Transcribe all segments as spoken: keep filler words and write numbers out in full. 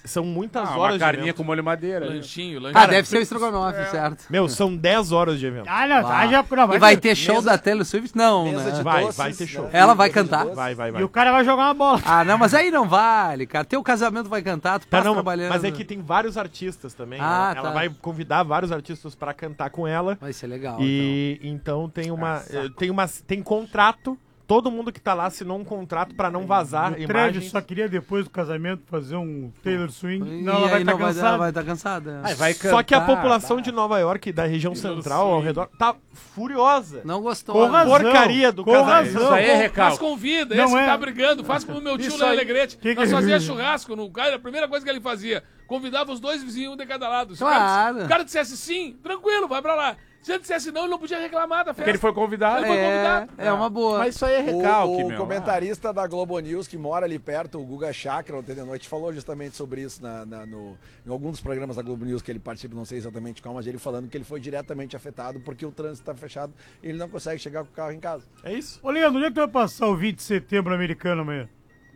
são muitas Ah, horas uma de carninha evento. com molho madeira. Lanchinho, lanchinho. Ah, Cara, deve ser o estrogonofe, é. certo. Meu, são dez horas de evento. Ah, não, tá, já... Não, E vai ter ter... show mesa- da Taylor Swift? Não, Mesa né? de Vai, doces, vai ter show. né? Ela vai Mesa de cantar? doces. Vai, vai, vai. E o cara vai jogar uma bola. Ah, não, mas aí não vale, cara. Teu casamento vai cantar, tu Tá, passa não, trabalhando. mas é que tem vários artistas também. Ah, ela, ela tá. vai convidar vários artistas pra cantar com ela. Vai ser legal, E então, tem uma eh, tem uma tem contrato. Todo mundo que tá lá assinou um contrato pra não vazar O Trejo imagens. só queria depois do casamento fazer um Taylor Swing. então. Não, ela E vai aí estar não vai, cansada. vai estar cansada. Ai, vai Só que a cantar, população bah. de Nova York, da região central, ao redor, tá furiosa. Não gostou. Com né? razão. Porcaria do Com casamento. razão. Isso aí é Mas recalque. convida, Não esse é. que tá brigando, faz como o meu tio Isso lá em aí. Alegrete. Que que Nós ele- fazia churrasco, no cara, a primeira coisa que ele fazia, convidava os dois vizinhos, um de cada lado. Se o Claro. cara, se o cara dissesse sim, tranquilo, vai pra lá. Se ele dissesse não, ele não podia reclamar da festa. Porque ele foi convidado. Ele foi É, convidado. é uma boa. Mas isso aí é recalque, o, o meu. comentarista da Globo News, que mora ali perto, o Guga Chakra, ontem de noite, falou justamente sobre isso na, na- no, em algum dos programas da Globo News que ele participa, não sei exatamente qual, mas ele falando que ele foi diretamente afetado porque o trânsito está fechado e ele não consegue chegar com o carro em casa. É isso? Ô, Leandro, onde é que tu vai passar o vinte de setembro americano amanhã?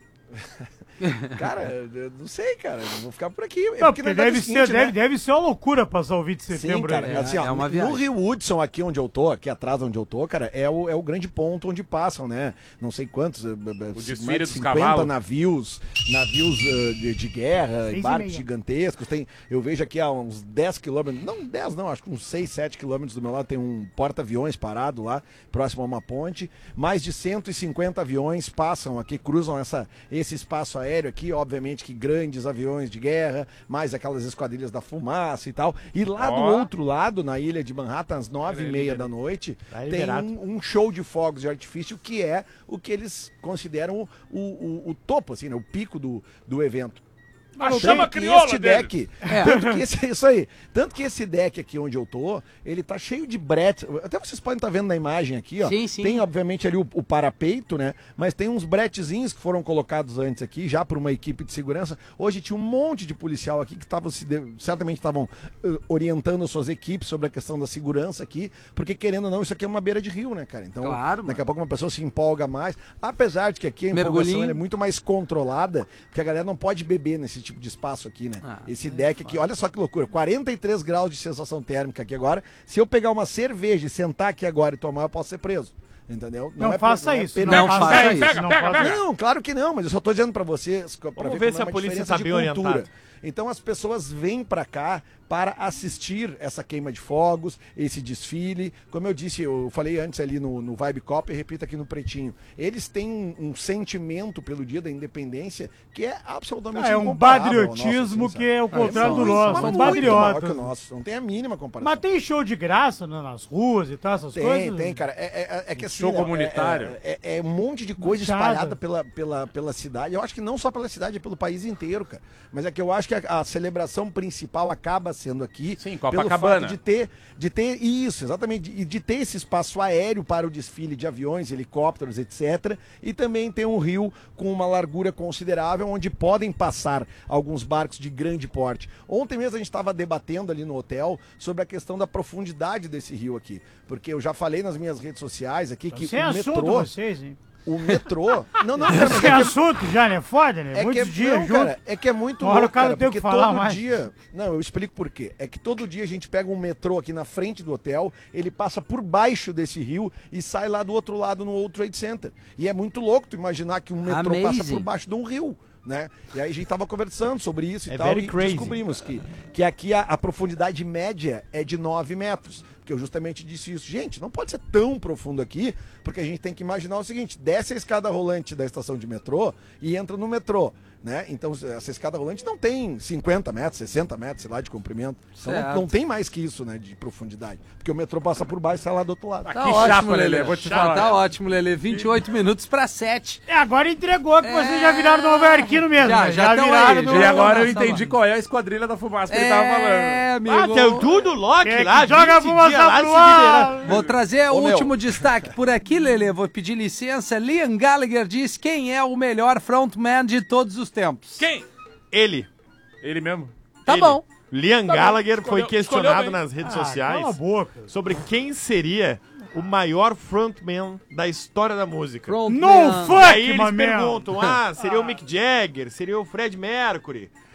Cara, eu não sei, cara, eu vou ficar por aqui. É Não, porque na verdade deve, é o seguinte, ser, né? deve, deve ser uma loucura passar o vinte de Sim, setembro. cara, aí. É, assim, ó, é uma no viagem. Rio Hudson, aqui onde eu tô, aqui atrás onde eu tô, cara, é o, é o grande ponto onde passam, né? Não sei quantos, eh, eh, desfile dos cinquenta cavalos. navios, navios eh, de, de guerra, Seis e barcos meia. gigantescos. Tem, eu vejo aqui a uns dez quilômetros, não dez não, acho que uns seis, sete quilômetros do meu lado tem um porta-aviões parado lá, próximo a uma ponte. Mais de cento e cinquenta aviões passam aqui, cruzam essa, esse espaço aéreo aqui, obviamente que grandes aviões de guerra, mais aquelas esquadrilhas da fumaça e tal. E lá do Ó. outro lado, na ilha de Manhattan, às nove e meia da noite, Tá tem liberado. um, um show de fogos de artifício que é o que eles consideram o, o, o topo, assim, né? O pico do, do evento. A Tanto chama que crioula este dele. deck, É. tanto que esse, isso aí, tanto que esse deck aqui onde eu tô, ele tá cheio de bretes. Até vocês podem estar vendo na imagem aqui, ó. Sim, sim. Tem obviamente ali o, o parapeito, né? Mas tem uns bretezinhos que foram colocados antes aqui, já por uma equipe de segurança. Hoje tinha um monte de policial aqui que estavam se de- certamente estavam uh, orientando suas equipes sobre a questão da segurança aqui, porque querendo ou não, isso aqui é uma beira de rio, né, cara? Então, Claro, daqui a pouco uma pessoa se empolga mais, apesar de que aqui a empolgação Mergulhinho. ela é muito mais controlada, porque a galera não pode beber nesse tipo de espaço aqui, né? Ah, Esse deck aqui, olha só que loucura, quarenta e três graus de sensação térmica aqui agora. Se eu pegar uma cerveja e sentar aqui agora e tomar, eu posso ser preso. Entendeu? Não, é faça não é isso. pena- Não faça faça isso. Não, faça isso. Não, claro que não, mas eu só tô dizendo pra vocês, pra Vamos ver, ver como se é a uma polícia diferença tá de bem cultura. orientada. Então as pessoas vêm pra cá para assistir essa queima de fogos, esse desfile. Como eu disse, eu falei antes ali no, no Vibe Cop e repito aqui no Pretinho. Eles têm um, um sentimento pelo Dia da Independência que é absolutamente Ah, é um incomparável ao nosso, patriotismo assim, que é o sabe? contrário do muito, nosso. mas São muito maior patriotas. que o nosso, não tem a mínima comparação. Mas tem show de graça né, nas ruas e tal, essas Tem, coisas? tem, cara. É, é, é que assim. Show né, comunitário. É, é, é um monte de coisa Manchada. espalhada pela, pela, pela cidade. Eu acho que não só pela cidade, é pelo país inteiro, cara. Mas é que eu acho que a, a celebração principal acaba sendo aqui. Sim, pelo Copacabana. fato de ter, de ter isso, exatamente. E de ter esse espaço aéreo para o desfile de aviões, helicópteros, etcétera. E também tem um rio com uma largura considerável, onde podem passar alguns barcos de grande porte. Ontem mesmo a gente estava debatendo ali no hotel sobre a questão da profundidade desse rio aqui. Porque eu já falei nas minhas redes sociais aqui que Sem o assunto metrô. vocês, hein? O metrô. Não, não, cara, mas Sem é que- assunto já, né? Foda, né? é que é, Muitos dias não, juntos. cara, é que é muito Uma hora louco, o cara cara, tem o que porque falar todo mais. dia... Não, eu explico por quê. É que todo dia a gente pega um metrô aqui na frente do hotel, ele passa por baixo desse rio e sai lá do outro lado no World Trade Center. E é muito louco tu imaginar que um metrô passa Amazing. por baixo de um rio. Né? E aí a gente tava conversando sobre isso e É tal, very e crazy. descobrimos que, que aqui a, a profundidade média é de nove metros. Porque eu justamente disse isso. Gente, não pode ser tão profundo aqui, porque a gente tem que imaginar o seguinte: desce a escada rolante da estação de metrô e entra no metrô. Né? Então, essa escada rolante não tem cinquenta metros, sessenta metros, sei lá, de comprimento. Então, não, Certo. não tem mais que isso, né, de profundidade. Porque o metrô passa por baixo e sai lá do outro lado. Tá Que ótimo, chapa, Lelê. Lelê, vou te Tá- falar. Tá ótimo, Lelê. vinte e oito minutos pra sete. É, agora entregou que vocês É. já viraram Nova Iorquino mesmo. Já, né? já tão viraram aí, do... E já. agora eu Nossa, entendi mano. qual é a esquadrilha da fumaça que ele tava falando. É, amigo. Ah, tem tudo Loki Quem é que lá, joga a vinte fumaça dias lá pro se ar? liberando. Vou trazer o Ô, meu. último destaque por aqui, Lelê. Vou pedir licença. Liam Gallagher diz quem é o melhor frontman de todos os tempos. Quem? Ele, Ele mesmo. Tá Ele. bom. Liam Tá bom. Gallagher, Escolheu- foi questionado escolheu bem. nas redes Ah, sociais cala a boca. sobre quem seria o maior frontman da história da música. Frontman. No E fuck, aí eles my man. perguntam, ah, seria o Mick Jagger, seria o Fred Mercury,